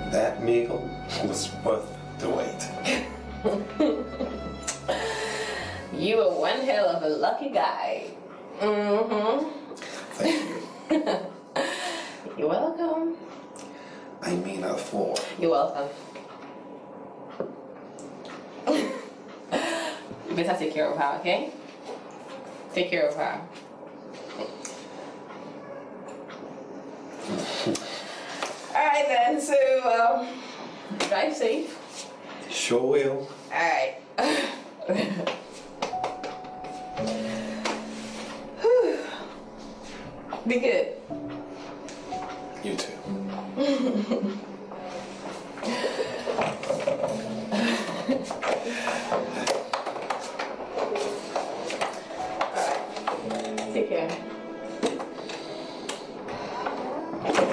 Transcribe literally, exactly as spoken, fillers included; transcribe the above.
That meal was worth the wait. You are one hell of a lucky guy. Mm-hmm. Thank you. You're welcome. I mean a four. You're welcome. You better take care of her, okay? Take care of her. Alright then, so um, drive safe. Sure will. Alright. Be good. You too.